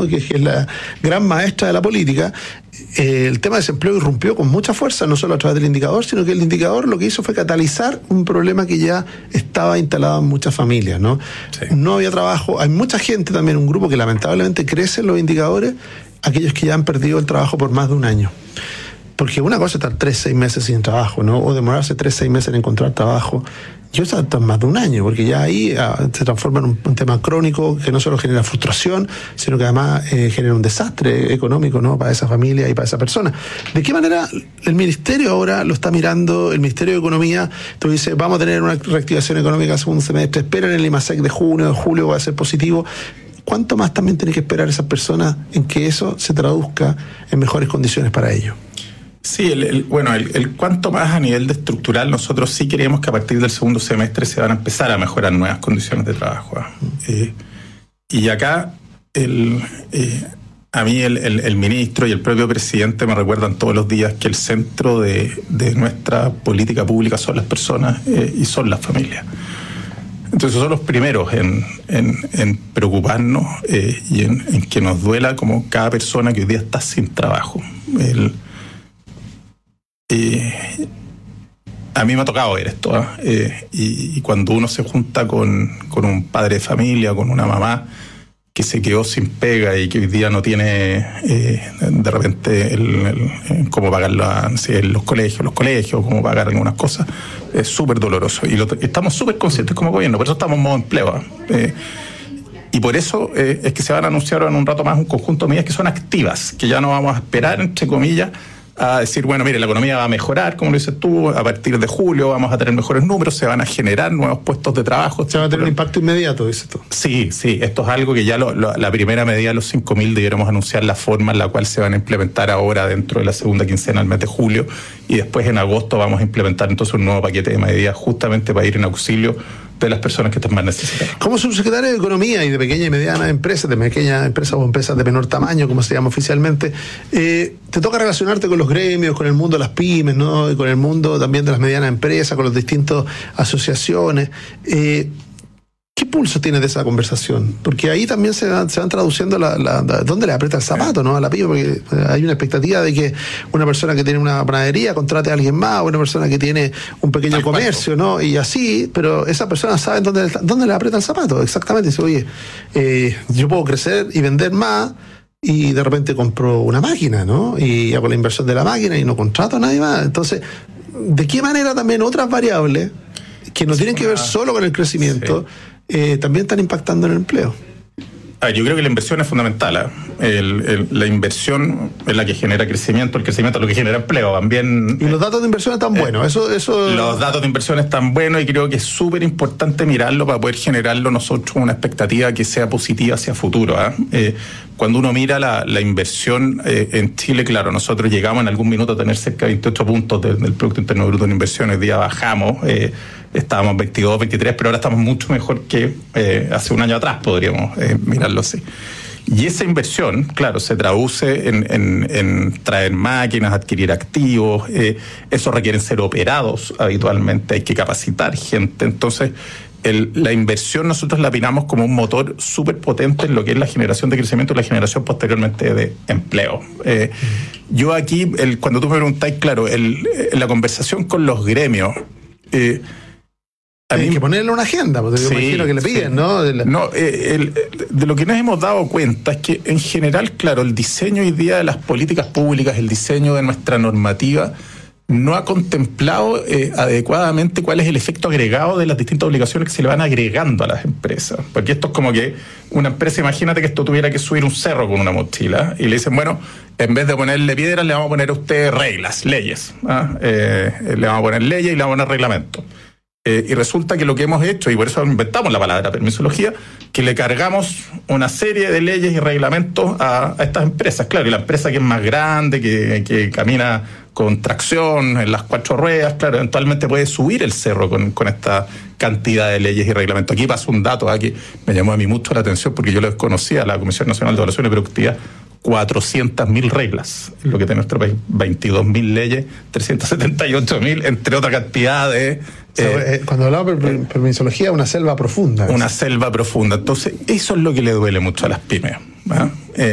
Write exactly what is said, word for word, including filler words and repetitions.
¿no? que, que es la gran maestra de la política, eh, el tema de desempleo irrumpió con mucha fuerza, no solo a través del indicador, sino que el indicador lo que hizo fue catalizar un problema que ya estaba instalado en muchas familias, ¿no? Sí. No había trabajo, hay mucha gente también, un grupo que lamentablemente crece en los indicadores, aquellos que ya han perdido el trabajo por más de un año. Porque una cosa es estar tres, seis meses sin trabajo, ¿no? O demorarse tres, seis meses en encontrar trabajo. Yo he estado más de un año, porque ya ahí ah, se transforma en un, un tema crónico que no solo genera frustración, sino que además eh, genera un desastre económico, ¿no? Para esa familia y para esa persona. ¿De qué manera el Ministerio ahora lo está mirando? El Ministerio de Economía, tú dices, vamos a tener una reactivación económica el segundo semestre, esperan el IMASEC de junio, de julio va a ser positivo. ¿Cuánto más también tienen que esperar esas personas en que eso se traduzca en mejores condiciones para ellos? Sí, el, el, bueno, el, el cuanto más a nivel de estructural, nosotros sí creemos que a partir del segundo semestre se van a empezar a mejorar nuevas condiciones de trabajo. ¿eh? Eh, y acá, el, eh, a mí el, el, el ministro y el propio presidente me recuerdan todos los días que el centro de, de nuestra política pública son las personas eh, y son las familias. Entonces son los primeros en, en, en preocuparnos eh, y en, en que nos duela como cada persona que hoy día está sin trabajo. El, Eh, a mí me ha tocado ver esto, ¿eh? Eh, y, y cuando uno se junta con, con un padre de familia, con una mamá que se quedó sin pega y que hoy día no tiene eh, de repente el, el, cómo pagar la, no sé, los colegios, los colegios, cómo pagar algunas cosas, es súper doloroso. Y lo, estamos súper conscientes como gobierno, por eso estamos en modo empleo. ¿eh? Y por eso eh, es que se van a anunciar en un rato más un conjunto de medidas que son activas, que ya no vamos a esperar, entre comillas, a decir, bueno, mire, la economía va a mejorar, como lo dices tú, a partir de julio vamos a tener mejores números, se van a generar nuevos puestos de trabajo. Se va a tener un impacto inmediato, dices tú. Sí, sí, esto es algo que ya lo, lo, la primera medida de los cinco mil debiéramos anunciar la forma en la cual se van a implementar ahora dentro de la segunda quincena del mes de julio, y después en agosto vamos a implementar entonces un nuevo paquete de medidas justamente para ir en auxilio de las personas que están más necesitadas. Como subsecretario de Economía y de pequeñas y medianas empresas, de pequeñas empresas o empresas de menor tamaño, como se llama oficialmente, eh, te toca relacionarte con los gremios, con el mundo de las pymes, ¿no? Y con el mundo también de las medianas empresas, con las distintas asociaciones. Eh, ¿Qué pulso tienes de esa conversación? Porque ahí también se, van, se van traduciendo la, la, la, dónde le aprieta el zapato, ¿no? A la pyme, porque hay una expectativa de que una persona que tiene una panadería contrate a alguien más, o una persona que tiene un pequeño comercio, ¿no? Y así, pero esas personas saben dónde, dónde le aprieta el zapato, exactamente. Dice, oye, eh, yo puedo crecer y vender más, y de repente compro una máquina, ¿no? Y hago la inversión de la máquina y no contrato a nadie más. Entonces, ¿de qué manera también otras variables que no tienen que ver solo con el crecimiento, sí, Eh, también están impactando en el empleo? Ah, yo creo que la inversión es fundamental. ¿eh? El, el, la inversión es la que genera crecimiento, el crecimiento es lo que genera empleo. También, y los datos de inversión están eh, buenos. Eso, eso... Los datos de inversión están buenos y creo que es súper importante mirarlo para poder generarlo nosotros una expectativa que sea positiva hacia futuro. ¿eh? Eh, cuando uno mira la, la inversión eh, en Chile, claro, nosotros llegamos en algún minuto a tener cerca de veintiocho puntos de, del Producto Interno Bruto en inversión. Hoy día bajamos. Eh, Estábamos veintidós, veintitrés, pero ahora estamos mucho mejor que eh, hace un año atrás, podríamos eh, mirarlo así. Y esa inversión, claro, se traduce en, en, en traer máquinas, adquirir activos, eh, eso requieren ser operados habitualmente, hay que capacitar gente. Entonces, el, la inversión nosotros la opinamos como un motor súper potente en lo que es la generación de crecimiento y la generación posteriormente de empleo. Eh, yo aquí, el, cuando tú me preguntáis, claro, el, la conversación con los gremios, eh, hay que ponerle una agenda, porque sí, yo imagino que le piden, sí. ¿no? De, la... no eh, el, de lo que nos hemos dado cuenta es que en general, claro, el diseño hoy día de las políticas públicas, el diseño de nuestra normativa, no ha contemplado eh, adecuadamente cuál es el efecto agregado de las distintas obligaciones que se le van agregando a las empresas. Porque esto es como que una empresa, imagínate que esto tuviera que subir un cerro con una mochila y le dicen, bueno, en vez de ponerle piedras, le vamos a poner a usted reglas, leyes. ¿ah? Eh, le vamos a poner leyes y le vamos a poner reglamentos. Eh, y resulta que lo que hemos hecho, y por eso inventamos la palabra permisología, que le cargamos una serie de leyes y reglamentos a, a estas empresas. Claro, y la empresa que es más grande, que, que camina con tracción en las cuatro ruedas, claro, eventualmente puede subir el cerro con, con esta cantidad de leyes y reglamentos. Aquí pasó un dato ¿eh? que me llamó a mí mucho la atención porque yo lo desconocía, la Comisión Nacional de Evaluación y Productividad, cuatrocientas mil reglas, es lo que tiene nuestro país, veintidós mil leyes, trescientos setenta y ocho mil, entre otra cantidad de... O sea, eh, cuando hablamos de permisología, una selva profunda. Una selva profunda. Entonces, eso es lo que le duele mucho a las pymes. ¿eh? Eh,